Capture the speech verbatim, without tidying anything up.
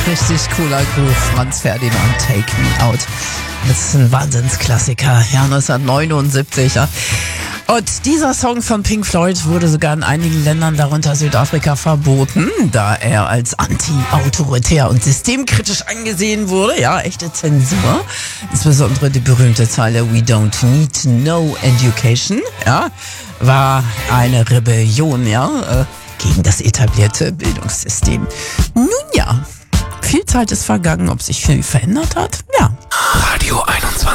Richtig cooler Groove. Franz Ferdinand, Take Me Out. Das ist ein Wahnsinnsklassiker. Ja, neunzehnhundertneunundsiebzig. Ja. Und dieser Song von Pink Floyd wurde sogar in einigen Ländern, darunter Südafrika, verboten, da er als anti-autoritär und systemkritisch angesehen wurde. Ja, echte Zensur. Insbesondere die berühmte Zeile We don't need no education, ja, war eine Rebellion, ja, äh, gegen das etablierte Bildungssystem. Nun ja, viel Zeit ist vergangen, ob sich viel verändert hat? Ja. Radio einundzwanzig.